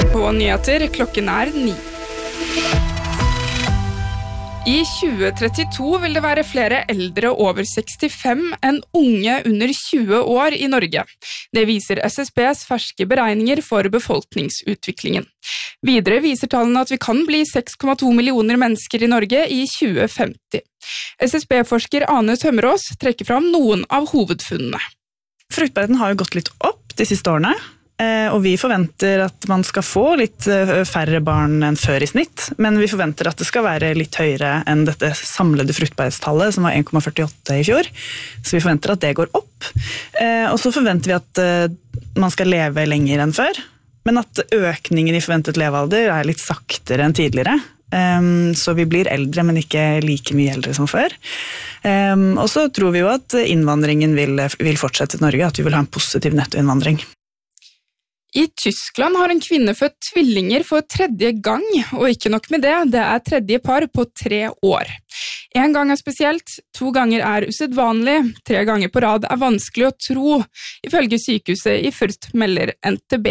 på nyheter, klokken 9. I 2032 vil det være flere eldre over 65 enn unge under 20 år i Norge. Det viser SSBs ferske beregninger for befolkningsutviklingen. Videre viser tallene at vi kan bli 6,2 millioner mennesker i Norge i 2050. SSB-forsker Ane Tømmerås trekker fram noen av hovedfunnene. Fruktbarheten har jo gått litt opp de siste årene. Og vi forventer at man skal få litt færre barn enn før i snitt, men vi forventer at det skal være litt høyere enn dette samlede fruktbarhetstallet, som var 1,48 i fjor. Så vi forventer at det går opp. Og så forventer vi at man skal leve lenger enn før, men at økningen i forventet levealder er litt saktere enn tidligere. Så vi blir eldre, men ikke like mye eldre som før. Og så tror vi jo at innvandringen vil fortsette i Norge, at vi vil ha en positiv nettoinnvandring. I Tyskland har en kvinne født tvillinger for 3. gang, og ikke nok med det, det er 3. par på 3 år. 1 gang er spesielt, 2 ganger er usedvanlig, 3 ganger på rad er vanskelig å tro, ifølge sykehuset i Fürth melder NTB.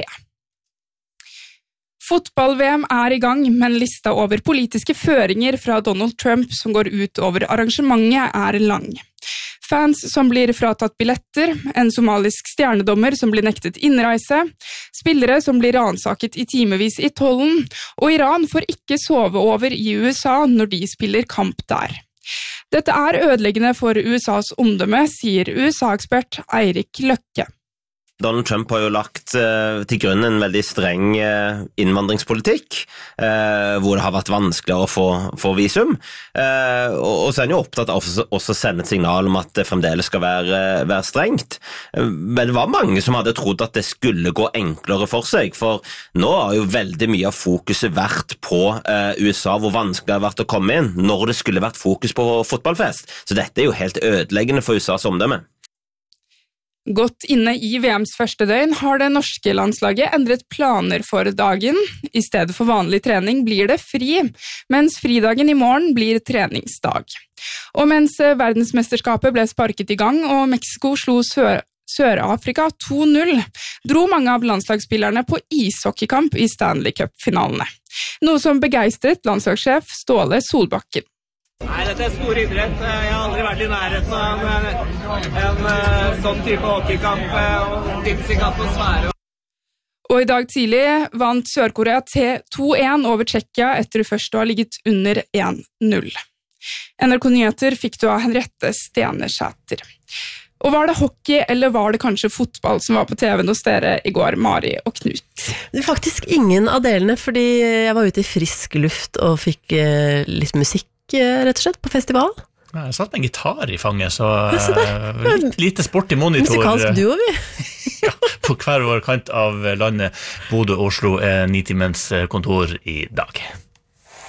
Fotball-VM er i gang, men lista over politiske føringer fra Donald Trump som går ut over arrangementet er lang. Fans som blir fratatt billetter, en somalisk stjernedommer som blir nektet innreise, spillere som blir ransaket i timevis i tollen, og Iran får ikke sove over i USA når de spiller kamp der. Dette er ødeleggende for USAs omdømme, sier USA-ekspert Eirik Løkke. Donald Trump har jo lagt til grunn en veldig streng innvandringspolitikk, hvor det har vært vanskeligere å få visum. Og så er han jo opptatt av å sende et signal om at det fremdeles skal være strengt. Men det var mange som hadde trodd at det skulle gå enklere for seg, for nå har jo veldig mye av fokuset vært på USA, hvor vanskelig det har vært å komme inn, når det skulle vært fokus på fotballfest. Så dette er jo helt ødeleggende for USAs omdømme. Godt inne i VMs første døgn har det norske landslaget endret planer for dagen. I stedet for vanlig trening blir det fri, mens fridagen i morgen blir treningsdag. Og mens verdensmesterskapet ble sparket i gang og Mexico slo Sør-Afrika 2-0, dro mange av landslagsspillerne på ishockeykamp i Stanley Cup-finalene. Noe som begeistret landslagssjef Ståle Solbakken. Nei, dette er stor idrett. Jeg har aldri vært i nærheten av en sånn type hockeykamp og sinnssyk atmosfære. Og i dag tidlig vant Sør-Korea 2-1 over Tsjekkia etter først å ha ligget under 1-0. NRK Nyheter fikk du av Henriette Stenesæter. Og var det hockey, eller var det kanskje fotball som var på TV hos dere i går, Mari og Knut? Det var faktisk ingen av delene, fordi jeg var ute i frisk luft og fikk litt musikk, rett og slett, på festival. Jeg satt med en gitar i fanget, så lite sport i monitor. Musikalsk duo, vi. Ja, på hver vår kant av landet. Bodø og Oslo er 9 timens kontor i dag.